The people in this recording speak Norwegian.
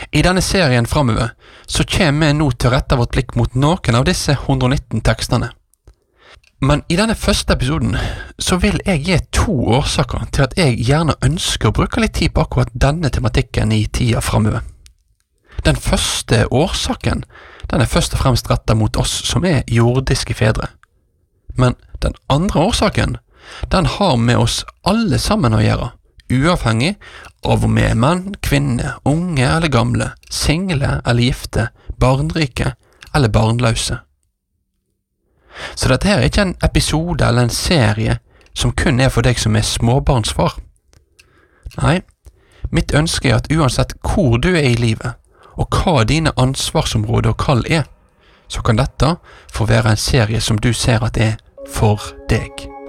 I denne serien fremover så kommer vi nå til å rette vårt blikk mot noen av disse 119 tekstene. Men i denne første episoden så vil jeg gi 2 årsaker til at jeg gjerne ønsker å bruke litt tid på akkurat denne tematikken i tida fremover. Den første årsaken, den er først og fremst rettet mot oss som er jordiske fedre. Men den andre årsaken, den har med oss alle sammen å gjøre, uavhengig av om vi er menn, kvinner, unge eller gamle, single eller gifte, barnrike eller barnløse. Så dette her er ikke en episode eller en serie som kun er for deg som er småbarnsfar. Nei, mitt ønske er at uansett hvor du er i livet, og hva dine ansvarsområder og kall er, så kan dette få være en serie som du ser at er for deg.